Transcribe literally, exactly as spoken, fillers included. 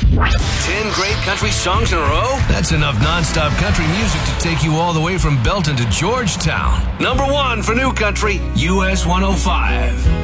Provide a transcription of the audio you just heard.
Ten great country songs in a row? That's enough nonstop country music to take you all the way from Belton to Georgetown. Number one for new country, U S one oh five.